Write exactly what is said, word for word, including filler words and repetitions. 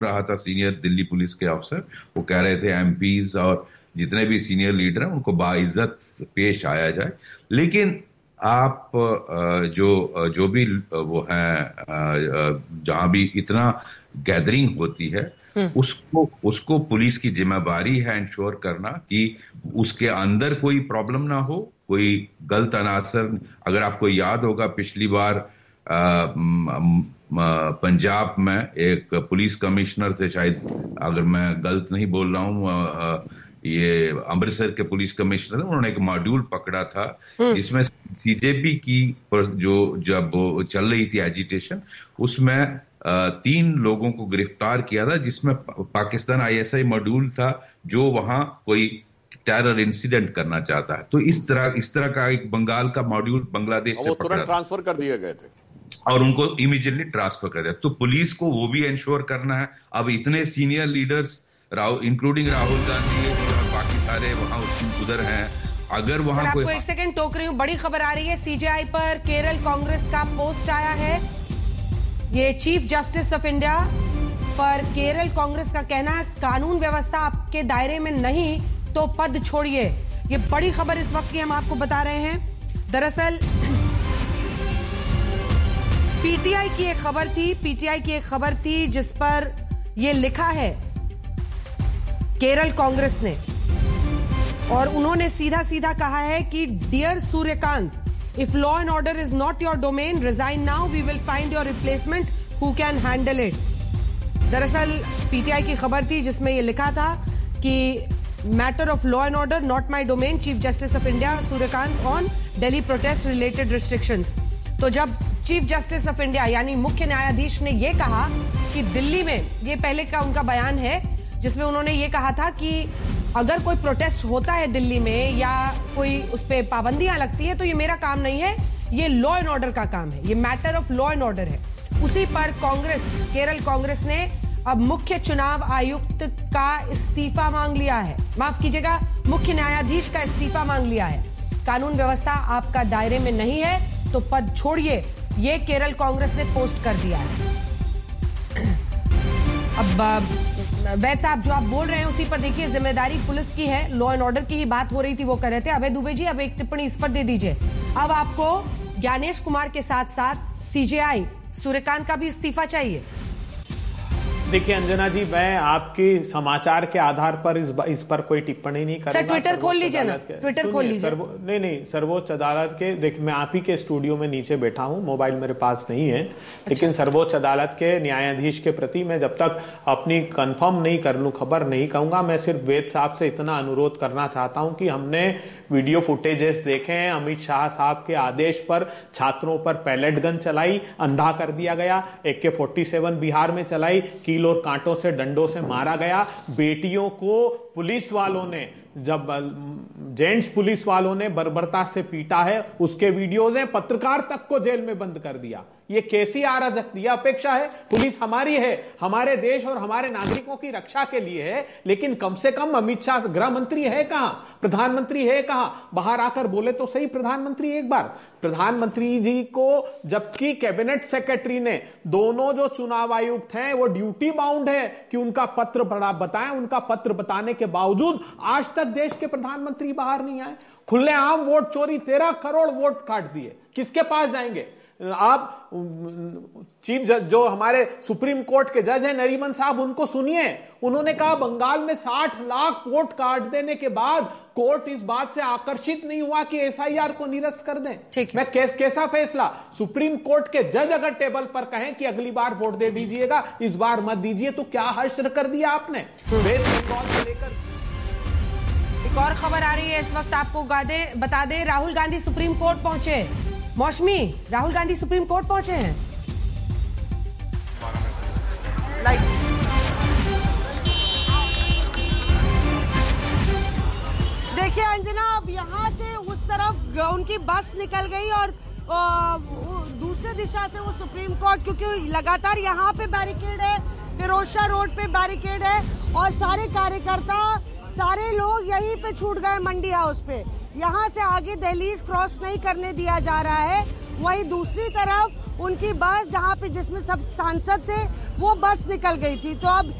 रहा था senior Delhi police के अफसर, वो कह रहे थे एमपीज और जितने भी सीनियर लीडर हैं उनको बाइज्जत पेश आया जाए। लेकिन आप जो जो भी वो हैं, जहां भी इतना गैदरिंग होती है, उसको उसको पुलिस की जिम्मेदारी है इंश्योर करना कि उसके अंदर कोई प्रॉब्लम ना हो, कोई गलत अनासर। अगर आपको याद होगा पिछली बार पंजाब में एक पुलिस कमिश्नर थे, शायद अगर मैं गलत नहीं बोल रहा हूँ, ये अमृतसर के पुलिस कमिश्नर थे, उन्होंने एक मॉड्यूल पकड़ा था जिसमें सीजेपी की जो जब चल रही थी एजिटेशन, उसमें तीन लोगों को गिरफ्तार किया था, जिसमें पाकिस्तान आईएसआई मॉड्यूल था जो वहां कोई टेरर इंसिडेंट करना चाहता है। तो इस तरह इस तरह का एक बंगाल का मॉड्यूल बांग्लादेश से पकड़ा, तुरंत ट्रांसफर कर दिए गए थे और उनको इमीडिएटली ट्रांसफर कर दिया। तो पुलिस को वो भी इंश्योर करना है। अब इतने senior leaders including Rahul Gandhi और बाकी सारे वहां उधर हैं, अगर वहां सर, कोई... आपको एक सेकंड टोक रही हूँ, बड़ी खबर आ रही है सीजेआई पर केरल कांग्रेस का पोस्ट आया है। ये चीफ जस्टिस ऑफ इंडिया पर केरल कांग्रेस का कहना है कानून व्यवस्था आपके दायरे में नहीं तो पद छोड़िए। ये बड़ी खबर इस वक्त की हम आपको बता रहे हैं। दरअसल पीटीआई की एक खबर थी पीटीआई की एक खबर थी जिस पर यह लिखा है केरल कांग्रेस ने, और उन्होंने सीधा सीधा कहा है कि dear Suryakant, if law and order is not your domain, resign now, we will find your replacement who can handle it। दरअसल पीटीआई की खबर थी जिसमें यह लिखा था कि matter of law and order not my domain, chief justice of India Suryakant on Delhi protest related restrictions. तो जब चीफ जस्टिस ऑफ इंडिया यानी मुख्य न्यायाधीश ने यह कहा कि दिल्ली में, ये पहले का उनका बयान है जिसमें उन्होंने ये कहा था कि अगर कोई प्रोटेस्ट होता है दिल्ली में या कोई उस पर पाबंदियां लगती है तो ये मेरा काम नहीं है, ये लॉ एंड ऑर्डर का काम है, ये matter of law and order है। उसी पर कांग्रेस, केरल कांग्रेस ने अब मुख्य चुनाव आयुक्त का इस्तीफा मांग लिया है, माफ कीजिएगा मुख्य न्यायाधीश का इस्तीफा मांग लिया है। कानून व्यवस्था आपका दायरे में नहीं है तो पद छोड़िए, ये केरल कांग्रेस ने पोस्ट कर दिया है। अब वैद साहब जो आप बोल रहे हैं उसी पर देखिए, जिम्मेदारी पुलिस की है, लॉ एंड ऑर्डर की ही बात हो रही थी, वो कर रहे थे। अभय दुबे जी अब एक टिप्पणी इस पर दे दीजिए। अब आपको ज्ञानेश कुमार के साथ साथ सीजेआई सूर्यकांत का भी इस्तीफा चाहिए। देखिए अंजना जी, मैं आपके समाचार के आधार पर इस इस पर कोई टिप्पणी नहीं करूंगा। सर ट्विटर खोल लीजिए ना, ट्विटर खोल लीजिए। नहीं नहीं, सर्वोच्च अदालत के, देखिए मैं आप ही के स्टूडियो में नीचे बैठा हूं, मोबाइल मेरे पास नहीं है, अच्छा। लेकिन सर्वोच्च अदालत के न्यायाधीश के प्रति मैं जब तक अपनी कंफर्म नहीं कर लूं, खबर नहीं कहूंगा। मैं सिर्फ वेद साहब से इतना अनुरोध करना चाहता हूं कि हमने वीडियो फुटेजेस देखे हैं, अमित शाह साहब के आदेश पर छात्रों पर पैलेट गन चलाई, अंधा कर दिया गया, ए के फोर्टी सेवन बिहार में चलाई, कील और कांटों से डंडों से मारा गया, बेटियों को पुलिस वालों ने, जब जेंट्स पुलिस वालों ने बर्बरता से पीटा है, उसके वीडियोज हैं, पत्रकार तक को जेल में बंद कर दिया। ये कैसी अराजकता, यह अपेक्षा है? पुलिस हमारी है, हमारे देश और हमारे नागरिकों की रक्षा के लिए है, लेकिन कम से कम अमित शाह गृह मंत्री है कहां, प्रधानमंत्री है कहां? बाहर आकर बोले तो सही प्रधानमंत्री एक बार। प्रधानमंत्री जी को, जबकि कैबिनेट सेक्रेटरी ने, दोनों जो चुनाव आयुक्त हैं वो ड्यूटी बाउंड है कि उनका पत्र बड़ा बताएं, उनका पत्र बताने के बावजूद आज तक देश के प्रधानमंत्री बाहर नहीं आए। खुलेआम वोट चोरी, तेरह करोड़ वोट काट दिए, किसके पास जाएंगे आप? चीफ जज जो हमारे सुप्रीम कोर्ट के जज हैं नरीमन साहब, उनको सुनिए। उन्होंने कहा बंगाल में साठ लाख वोट काट देने के बाद कोर्ट इस बात से आकर्षित नहीं हुआ कि एसआईआर को निरस्त कर दें। ठीक, मैं कैस, कैसा फैसला? सुप्रीम कोर्ट के जज अगर टेबल पर कहें कि अगली बार वोट दे दीजिएगा, इस बार मत दीजिए, तो क्या हश्र कर दिया आपने वेस्ट बंगाल से लेकर। एक और खबर आ रही है इस वक्त, आपको बता दें, राहुल गांधी सुप्रीम कोर्ट पहुंचे। मौसमी, राहुल गांधी सुप्रीम कोर्ट पहुंचे हैं। देखिए अंजना, अब यहाँ से उस तरफ उनकी बस निकल गई और दूसरे दिशा से वो सुप्रीम कोर्ट, क्योंकि लगातार यहाँ पे बैरिकेड है, फिरोजशाह रोड पे बैरिकेड है और सारे कार्यकर्ता, सारे लोग यहीं पे छूट गए मंडी हाउस पे। यहाँ से आगे दहलीज क्रॉस नहीं करने दिया जा रहा है। वहीं दूसरी तरफ उनकी बस जहां पे जिसमें सब सांसद थे वो बस निकल गई थी। तो अब